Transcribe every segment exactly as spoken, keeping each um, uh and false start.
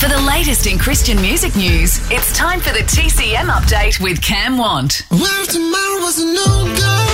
For the latest in Christian music news, it's time for the T C M Update with Cam Want. What if tomorrow was a new day?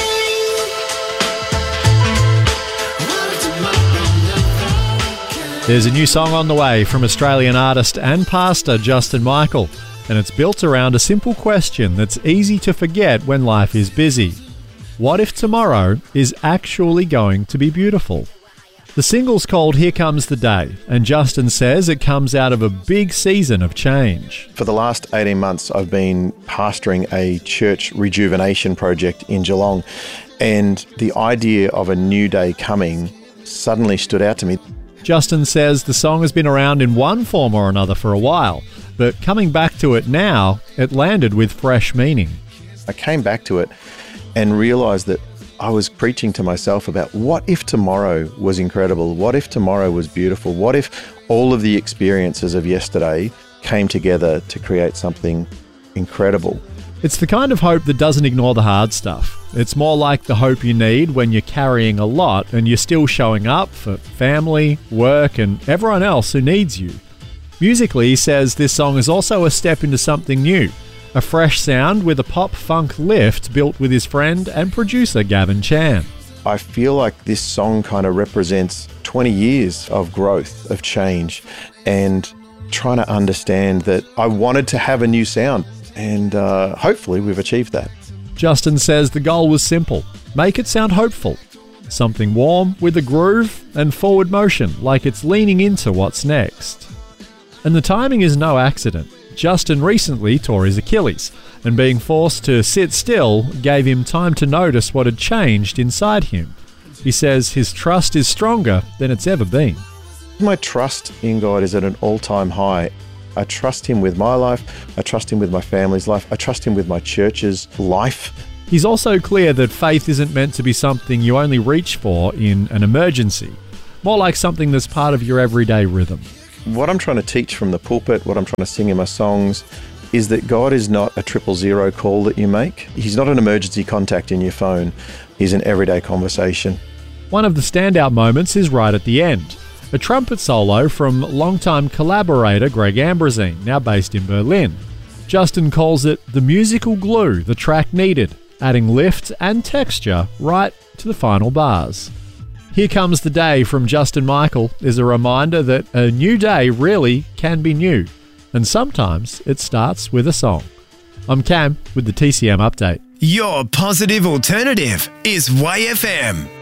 There's a new song on the way from Australian artist and pastor Justin Michael, and it's built around a simple question that's easy to forget when life is busy. What if tomorrow is actually going to be beautiful? The single's called Here Comes the Day, and Justin says it comes out of a big season of change. For the last eighteen months, I've been pastoring a church rejuvenation project in Geelong, and the idea of a new day coming suddenly stood out to me. Justin says the song has been around in one form or another for a while, but coming back to it now, it landed with fresh meaning. I came back to it and realised that I was preaching to myself about what if tomorrow was incredible? What if tomorrow was beautiful? What if all of the experiences of yesterday came together to create something incredible? It's the kind of hope that doesn't ignore the hard stuff. It's more like the hope you need when you're carrying a lot and you're still showing up for family, work, and everyone else who needs you. Musically, he says this song is also a step into something new. A fresh sound with a pop-funk lift built with his friend and producer Gavin Chan. I feel like this song kind of represents twenty years of growth, of change, and trying to understand that I wanted to have a new sound, and uh, hopefully we've achieved that. Justin says the goal was simple. Make it sound hopeful. Something warm with a groove and forward motion, like it's leaning into what's next. And the timing is no accident. Justin recently tore his Achilles, and being forced to sit still gave him time to notice what had changed inside him. He says his trust is stronger than it's ever been. My trust in God is at an all-time high. I trust Him with my life, I trust Him with my family's life, I trust Him with my church's life. He's also clear that faith isn't meant to be something you only reach for in an emergency, more like something that's part of your everyday rhythm. What I'm trying to teach from the pulpit, what I'm trying to sing in my songs, is that God is not a triple zero call that you make. He's not an emergency contact in your phone. He's an everyday conversation. One of the standout moments is right at the end. A trumpet solo from longtime collaborator Greg Ambrosin, now based in Berlin. Justin calls it the musical glue the track needed, adding lift and texture right to the final bars. Here Comes the Day from Justin Michael is a reminder that a new day really can be new, and sometimes it starts with a song. I'm Cam with the T C M Update. Your positive alternative is Y F M.